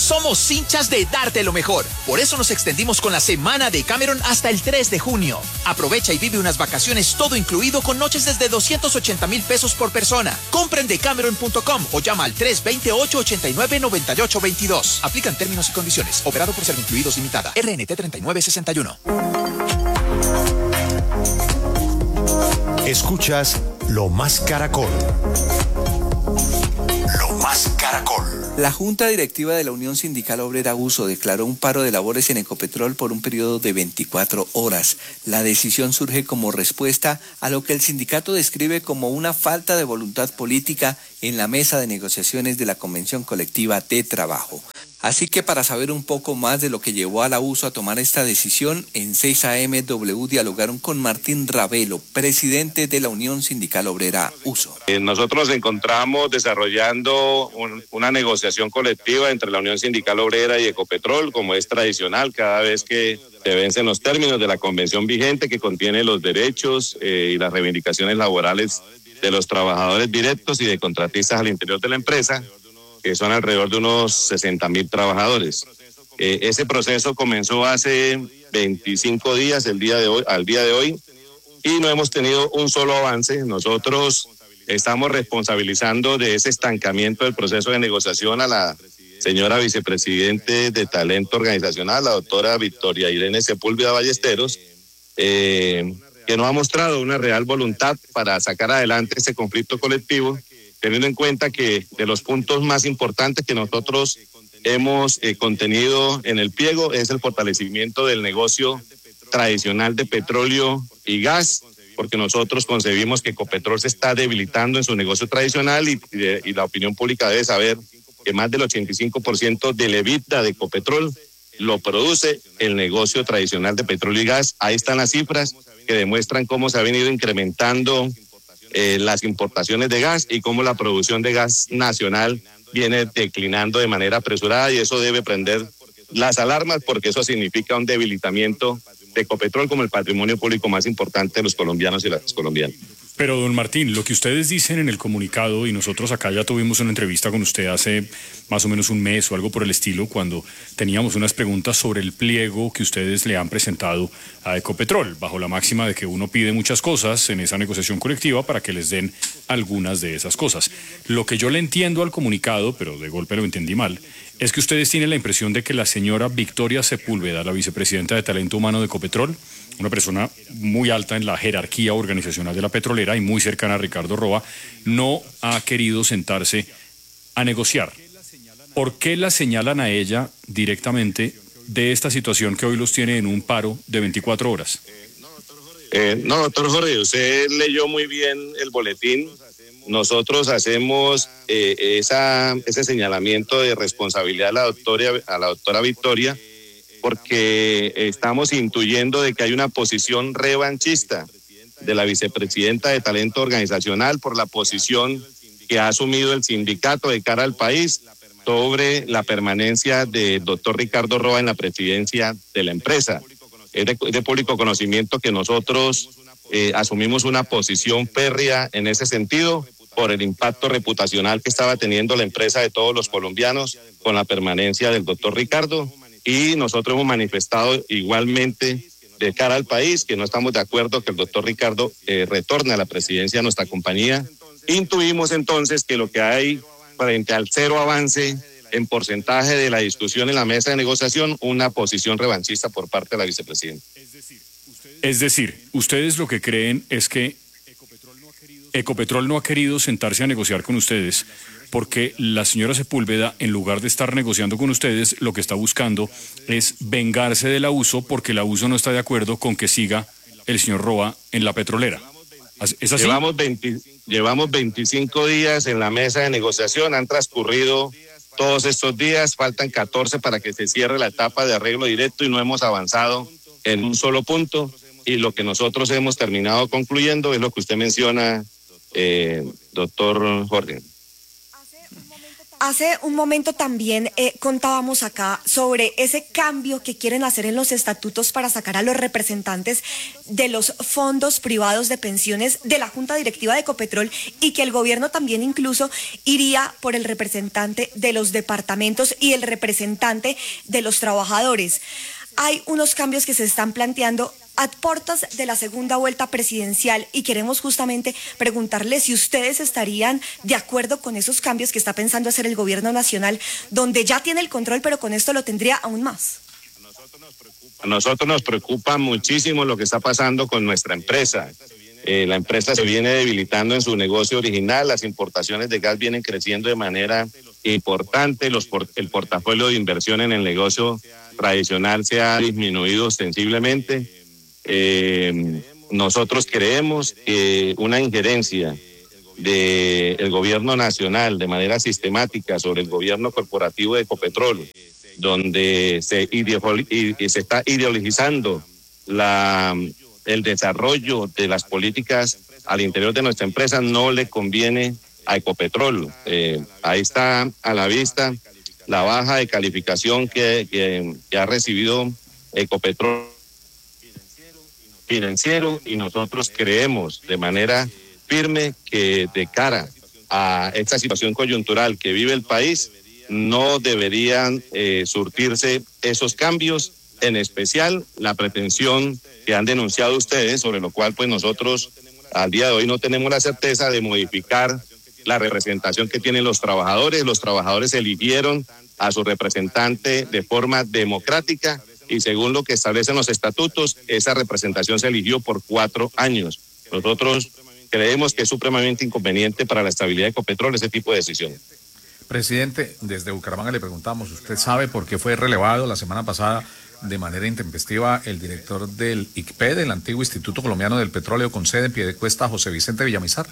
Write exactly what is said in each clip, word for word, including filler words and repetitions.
Somos hinchas de darte lo mejor. Por eso nos extendimos con la semana de Cameron hasta el tres de junio. Aprovecha y vive unas vacaciones todo incluido con noches desde doscientos ochenta mil pesos por persona. Compra en decameron punto com o llama al tres dos ocho, ocho nueve, nueve ocho dos dos. Aplican términos y condiciones. Operado por Servincluidos Limitada. R N T treinta y nueve sesenta y uno. Escuchas Lo Más Caracol. Lo Más Caracol. La Junta Directiva de la Unión Sindical Obrera Uso declaró un paro de labores en Ecopetrol por un periodo de veinticuatro horas. La decisión surge como respuesta a lo que el sindicato describe como una falta de voluntad política en la mesa de negociaciones de la Convención Colectiva de Trabajo. Así que para saber un poco más de lo que llevó a la U S O a tomar esta decisión, en seis A M W dialogaron con Martín Ravelo, presidente de la Unión Sindical Obrera Uso. Eh, nosotros nos encontramos desarrollando un, una negociación colectiva entre la Unión Sindical Obrera y Ecopetrol, como es tradicional cada vez que se vencen los términos de la convención vigente que contiene los derechos eh, y las reivindicaciones laborales de los trabajadores directos y de contratistas al interior de la empresa, que son alrededor de unos sesenta mil trabajadores. Eh, ese proceso comenzó hace veinticinco días, el día de hoy, al día de hoy, y no hemos tenido un solo avance. Nosotros estamos responsabilizando de ese estancamiento del proceso de negociación a la señora vicepresidente de Talento Organizacional, la doctora Victoria Irene Sepúlveda Ballesteros, eh, que no ha mostrado una real voluntad para sacar adelante este conflicto colectivo, teniendo en cuenta que de los puntos más importantes que nosotros hemos eh, contenido en el pliego es el fortalecimiento del negocio tradicional de petróleo y gas, porque nosotros concebimos que Ecopetrol se está debilitando en su negocio tradicional y, y, y la opinión pública debe saber que más del ochenta y cinco por ciento del EBITDA de Ecopetrol lo produce el negocio tradicional de petróleo y gas. Ahí están las cifras que demuestran cómo se ha venido incrementando Eh, las importaciones de gas y cómo la producción de gas nacional viene declinando de manera apresurada, y eso debe prender las alarmas porque eso significa un debilitamiento de Ecopetrol como el patrimonio público más importante de los colombianos y las colombianas. Pero, don Martín, lo que ustedes dicen en el comunicado, y nosotros acá ya tuvimos una entrevista con usted hace más o menos un mes o algo por el estilo, cuando teníamos unas preguntas sobre el pliego que ustedes le han presentado a Ecopetrol, bajo la máxima de que uno pide muchas cosas en esa negociación colectiva para que les den algunas de esas cosas. Lo que yo le entiendo al comunicado, pero de golpe lo entendí mal, es que ustedes tienen la impresión de que la señora Victoria Sepúlveda, la vicepresidenta de Talento Humano de Ecopetrol, una persona muy alta en la jerarquía organizacional de la petrolera y muy cercana a Ricardo Roa, no ha querido sentarse a negociar. ¿Por qué la señalan a ella directamente de esta situación que hoy los tiene en un paro de veinticuatro horas? Eh, no, doctor Jorge, usted leyó muy bien el boletín. Nosotros hacemos eh, esa, ese señalamiento de responsabilidad a la doctora, a la doctora Victoria, porque estamos intuyendo de que hay una posición revanchista de la vicepresidenta de Talento Organizacional por la posición que ha asumido el sindicato de cara al país sobre la permanencia del doctor Ricardo Roa en la presidencia de la empresa. Es de, de público conocimiento que nosotros eh, asumimos una posición férrea en ese sentido por el impacto reputacional que estaba teniendo la empresa de todos los colombianos con la permanencia del doctor Ricardo. Y nosotros hemos manifestado igualmente de cara al país que no estamos de acuerdo que el doctor Ricardo eh, retorne a la presidencia de nuestra compañía. Intuimos entonces que lo que hay frente al cero avance en porcentaje de la discusión en la mesa de negociación, una posición revanchista por parte de la vicepresidenta. Es decir, ustedes lo que creen es que Ecopetrol no ha querido sentarse a negociar con ustedes porque la señora Sepúlveda, en lugar de estar negociando con ustedes, lo que está buscando es vengarse de la U S O porque la U S O no está de acuerdo con que siga el señor Roa en la petrolera. ¿Es así? Llevamos, veinte, llevamos veinticinco días en la mesa de negociación, han transcurrido todos estos días, faltan catorce para que se cierre la etapa de arreglo directo y no hemos avanzado en un solo punto, y lo que nosotros hemos terminado concluyendo es lo que usted menciona, eh, doctor Jorge. Hace un momento también eh, contábamos acá sobre ese cambio que quieren hacer en los estatutos para sacar a los representantes de los fondos privados de pensiones de la Junta Directiva de Ecopetrol y que el gobierno también incluso iría por el representante de los departamentos y el representante de los trabajadores. Hay unos cambios que se están planteando a puertas de la segunda vuelta presidencial y queremos justamente preguntarle si ustedes estarían de acuerdo con esos cambios que está pensando hacer el gobierno nacional, donde ya tiene el control, pero con esto lo tendría aún más. A nosotros nos preocupa muchísimo lo que está pasando con nuestra empresa. Eh, la empresa se viene debilitando en su negocio original, las importaciones de gas vienen creciendo de manera importante, los por, el portafolio de inversión en el negocio tradicional se ha disminuido sensiblemente. Eh, nosotros creemos que una injerencia del gobierno nacional de manera sistemática sobre el gobierno corporativo de Ecopetrol, donde se, ideolo- y se está ideologizando la, el desarrollo de las políticas al interior de nuestra empresa, no le conviene a Ecopetrol. Eh, ahí está a la vista la baja de calificación que, que, que ha recibido Ecopetrol financiero, y nosotros creemos de manera firme que de cara a esta situación coyuntural que vive el país no deberían eh, surtirse esos cambios, en especial la pretensión que han denunciado ustedes, sobre lo cual pues nosotros al día de hoy no tenemos la certeza de modificar la representación que tienen los trabajadores. Los trabajadores eligieron a su representante de forma democrática y según lo que establecen los estatutos, esa representación se eligió por cuatro años. Nosotros creemos que es supremamente inconveniente para la estabilidad de Ecopetrol ese tipo de decisiones. Presidente, desde Bucaramanga le preguntamos, ¿usted sabe por qué fue relevado la semana pasada de manera intempestiva el director del I C P E, del antiguo Instituto Colombiano del Petróleo, con sede en Piedecuesta, José Vicente Villamizar?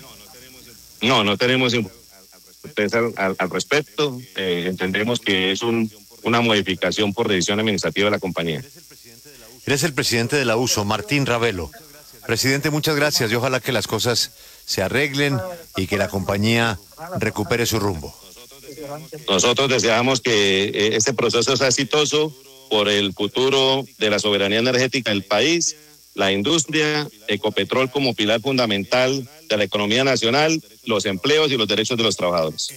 No, no tenemos certeza al, al, al respecto. Eh, entendemos que es un, una modificación por decisión administrativa de la compañía. Eres el presidente de la U S O, Martín Ravelo. Presidente, muchas gracias y ojalá que las cosas se arreglen y que la compañía recupere su rumbo. Nosotros deseamos que eh, este proceso sea exitoso por el futuro de la soberanía energética del país, la industria, Ecopetrol como pilar fundamental de la economía nacional, los empleos y los derechos de los trabajadores.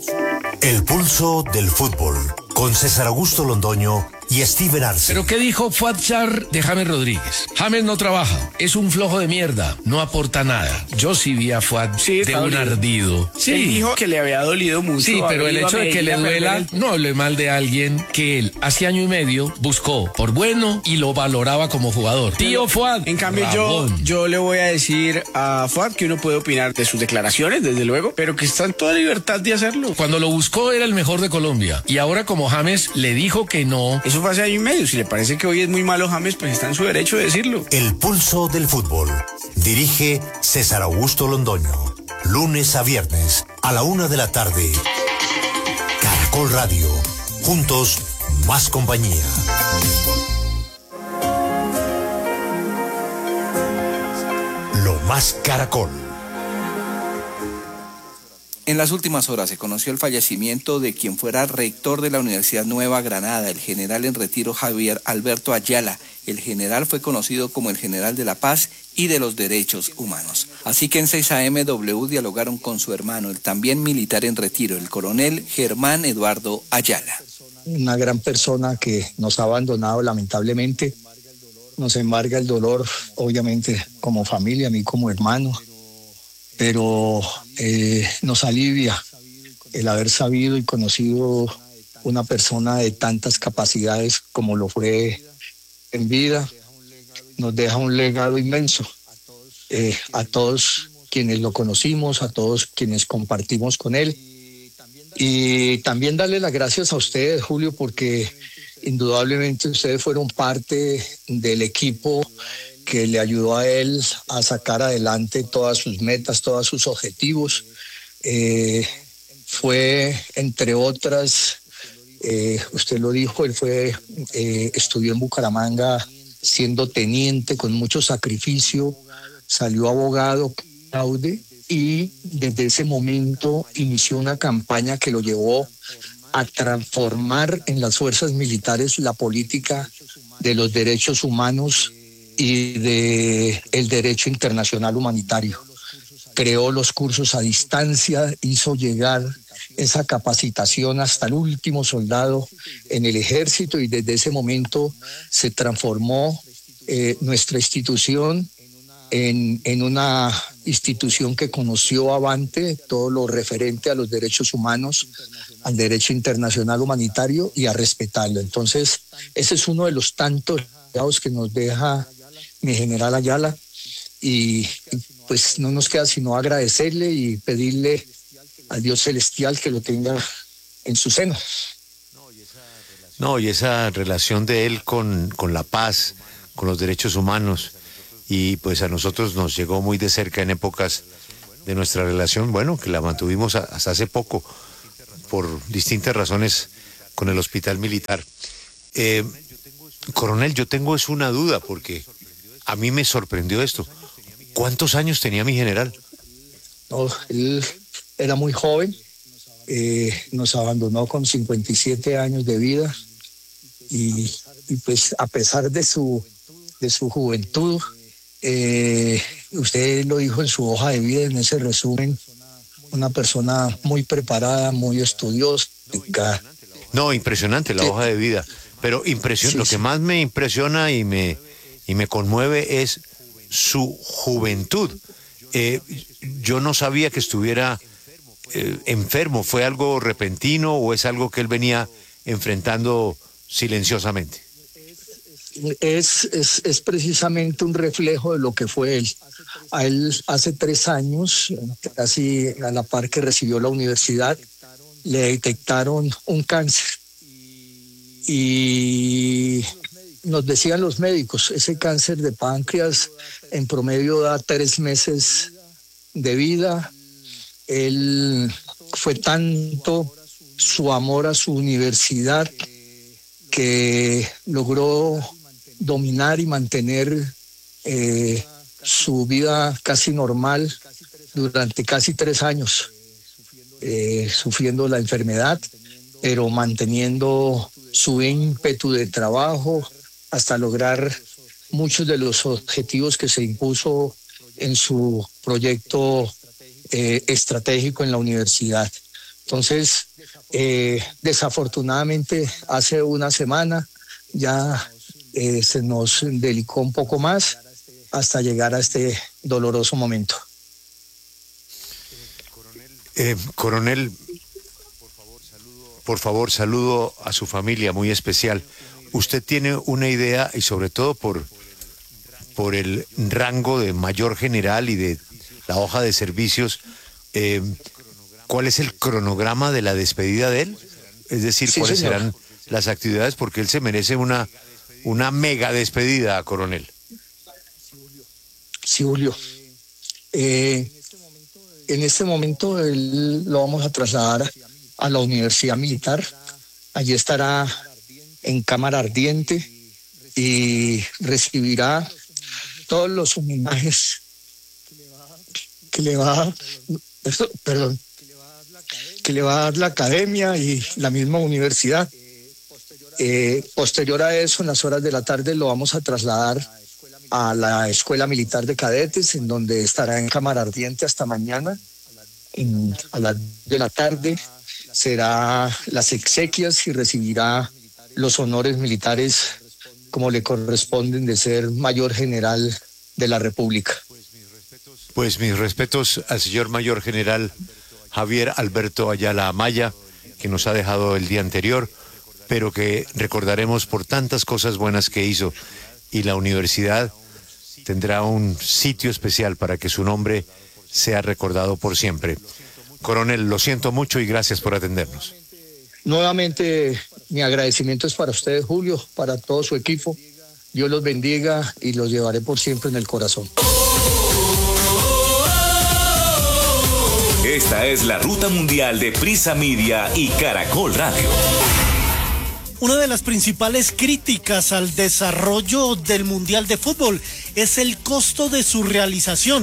El pulso del fútbol, con César Augusto Londoño y Steven Arce. ¿Pero qué dijo Fuad Char de James Rodríguez? James no trabaja, es un flojo de mierda, no aporta nada. Yo sí vi a Fuad sí, de un ardido. Sí. Él dijo que le había dolido mucho. Sí, pero el hecho de que le duela, el... no hable mal de alguien que él hace año y medio buscó por bueno y lo valoraba como jugador. Tío Fuad. En cambio yo, yo le voy a decir a Fuad que uno puede opinar de sus declaraciones, desde luego, pero que está en toda libertad de hacerlo. Cuando lo buscó era el mejor de Colombia y ahora como James le dijo que no. Eso fue hace año y medio. Si le parece que hoy es muy malo James, pues está en su derecho de decirlo. El pulso del fútbol. Dirige César Augusto Londoño. Lunes a viernes a la una de la tarde. Caracol Radio. Juntos, más compañía. Lo más Caracol. En las últimas horas se conoció el fallecimiento de quien fuera rector de la Universidad Nueva Granada, el general en retiro Javier Alberto Ayala. El general fue conocido como el general de la paz y de los derechos humanos. Así que en seis A M W dialogaron con su hermano, el también militar en retiro, el coronel Germán Eduardo Ayala. Una gran persona que nos ha abandonado lamentablemente. Nos embarga el dolor, obviamente, como familia, a mí como hermano. Pero eh, nos alivia el haber sabido y conocido una persona de tantas capacidades como lo fue en vida. Nos deja un legado inmenso eh, a todos quienes lo conocimos, a todos quienes compartimos con él. Y también darle las gracias a ustedes, Julio, porque indudablemente ustedes fueron parte del equipo que le ayudó a él a sacar adelante todas sus metas, todos sus objetivos. Eh, fue, entre otras, eh, usted lo dijo, él fue, eh, estudió en Bucaramanga siendo teniente con mucho sacrificio, salió abogado, fraude, y desde ese momento inició una campaña que lo llevó a transformar en las fuerzas militares la política de los derechos humanos y de el derecho internacional humanitario. Creó los cursos a distancia, hizo llegar esa capacitación hasta el último soldado en el ejército y desde ese momento se transformó eh, nuestra institución en, en una institución que conoció avante todo lo referente a los derechos humanos, al derecho internacional humanitario y a respetarlo. Entonces, ese es uno de los tantos legados que nos deja mi general Ayala y pues no nos queda sino agradecerle y pedirle al Dios celestial que lo tenga en su seno. No, y esa relación de él con, con la paz, con los derechos humanos, y pues a nosotros nos llegó muy de cerca en épocas de nuestra relación, bueno, que la mantuvimos hasta hace poco, por distintas razones con el hospital militar. Eh, coronel, yo tengo es una duda, porque a mí me sorprendió esto. ¿Cuántos años tenía mi general? No, él era muy joven, eh, nos abandonó con cincuenta y siete años de vida y, y pues a pesar de su, de su juventud, eh, usted lo dijo en su hoja de vida, en ese resumen, una persona muy preparada, muy estudiosa. No, impresionante la hoja de vida, pero impresión, sí, lo que más me impresiona y me, y me conmueve es su juventud. Eh, yo no sabía que estuviera eh, enfermo. ¿Fue algo repentino o es algo que él venía enfrentando silenciosamente? Es, es, es precisamente un reflejo de lo que fue él. A él hace tres años, casi a la par que recibió la universidad, le detectaron un cáncer. Y nos decían los médicos, ese cáncer de páncreas en promedio da tres meses de vida. Él fue tanto su amor a su universidad que logró dominar y mantener eh, su vida casi normal durante casi tres años, eh, sufriendo la enfermedad, pero manteniendo su ímpetu de trabajo hasta lograr muchos de los objetivos que se impuso en su proyecto eh, estratégico en la universidad. Entonces, eh, desafortunadamente, hace una semana ya eh, se nos delicó un poco más hasta llegar a este doloroso momento. Eh, coronel, por favor, saludo a su familia muy especial. ¿Usted tiene una idea, y sobre todo por, por el rango de mayor general y de la hoja de servicios, eh, cuál es el cronograma de la despedida de él? Es decir, sí, cuáles señor. serán las actividades, porque él se merece una, una mega despedida, coronel. Sí, Julio. Eh, en este momento él lo vamos a trasladar a la Universidad Militar. Allí estará en cámara ardiente y recibirá todos los homenajes que le va a, perdón, que le va a dar la academia y la misma universidad. Eh, posterior a eso, en las horas de la tarde, lo vamos a trasladar a la Escuela Militar de Cadetes, en donde estará en cámara ardiente hasta mañana. En, a las de la tarde será las exequias y recibirá los honores militares como le corresponden de ser mayor general de la República. Pues mis respetos al señor mayor general Javier Alberto Ayala Amaya, que nos ha dejado el día anterior, pero que recordaremos por tantas cosas buenas que hizo, y la universidad tendrá un sitio especial para que su nombre sea recordado por siempre. Coronel, lo siento mucho y gracias por atendernos. Nuevamente, mi agradecimiento es para ustedes, Julio, para todo su equipo. Dios los bendiga y los llevaré por siempre en el corazón. Esta es la Ruta Mundial de Prisa Media y Caracol Radio. Una de las principales críticas al desarrollo del Mundial de Fútbol es el costo de su realización.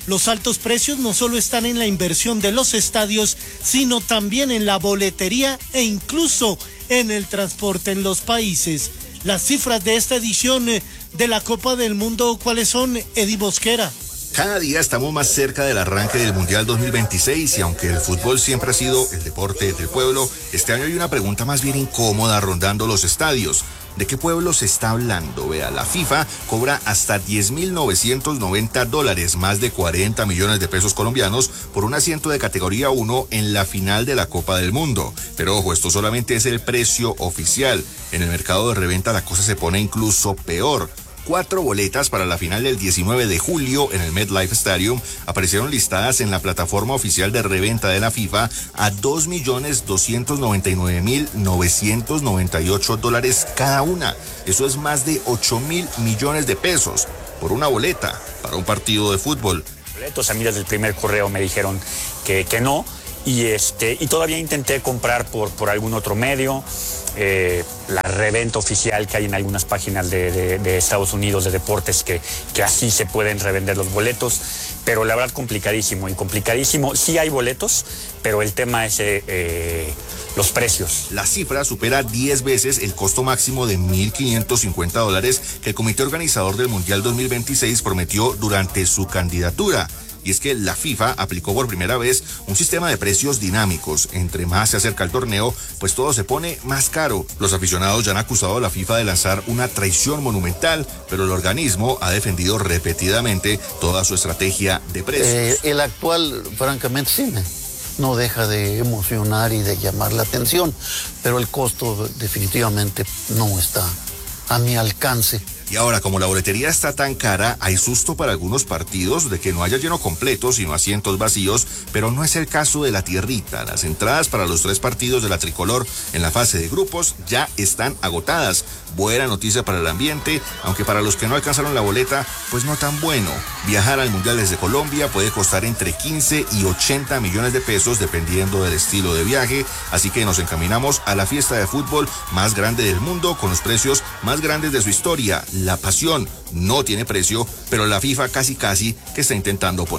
Los altos precios no solo están en la inversión de los estadios, sino también en la boletería e incluso en el transporte en los países. Las cifras de esta edición de la Copa del Mundo, ¿cuáles son, Eddie Mosquera? Cada día estamos más cerca del arranque del Mundial dos mil veintiséis y aunque el fútbol siempre ha sido el deporte del pueblo, este año hay una pregunta más bien incómoda rondando los estadios. ¿De qué pueblo se está hablando? Vea, la FIFA cobra hasta diez mil novecientos noventa dólares, más de cuarenta millones de pesos colombianos, por un asiento de categoría uno en la final de la Copa del Mundo. Pero ojo, esto solamente es el precio oficial. En el mercado de reventa la cosa se pone incluso peor. Cuatro boletas para la final del diecinueve de julio en el MetLife Stadium aparecieron listadas en la plataforma oficial de reventa de la FIFA a dos millones doscientos noventa y nueve mil novecientos noventa y ocho dólares cada una. Eso es más de ocho mil millones de pesos por una boleta para un partido de fútbol. A mí desde el primer correo me dijeron que, que no. Y, este, y todavía intenté comprar por, por algún otro medio, eh, la reventa oficial que hay en algunas páginas de, de, de Estados Unidos de deportes que, que así se pueden revender los boletos, pero la verdad complicadísimo y complicadísimo. Sí hay boletos, pero el tema es eh, eh, los precios. La cifra supera diez veces el costo máximo de mil quinientos cincuenta dólares que el comité organizador del Mundial dos mil veintiséis prometió durante su candidatura. Y es que la FIFA aplicó por primera vez un sistema de precios dinámicos. Entre más se acerca el torneo, pues todo se pone más caro. Los aficionados ya han acusado a la FIFA de lanzar una traición monumental, pero el organismo ha defendido repetidamente toda su estrategia de precios. Eh, el actual, francamente, sí, no deja de emocionar y de llamar la atención, pero el costo definitivamente no está a mi alcance. Y ahora, como la boletería está tan cara, hay susto para algunos partidos de que no haya lleno completo, sino asientos vacíos, pero no es el caso de la tierrita. Las entradas para los tres partidos de la tricolor en la fase de grupos ya están agotadas. Buena noticia para el ambiente, aunque para los que no alcanzaron la boleta, pues no tan bueno. Viajar al Mundial desde Colombia puede costar entre quince y ochenta millones de pesos, dependiendo del estilo de viaje, así que nos encaminamos a la fiesta de fútbol más grande del mundo, con los precios más grandes de su historia. La pasión no tiene precio, pero la FIFA casi casi que está intentando poner.